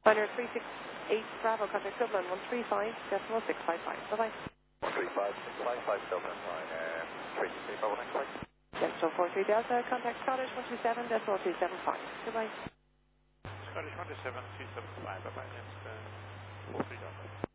Liner 368 Bravo, contact Dublin 135.655. Bye-bye. 135.655 Dublin, line 368 Bravo, next flight. Central 43 Delta, contact Scottish 127.275. Goodbye. Scottish 127.275, bye-bye, next 43 Delta.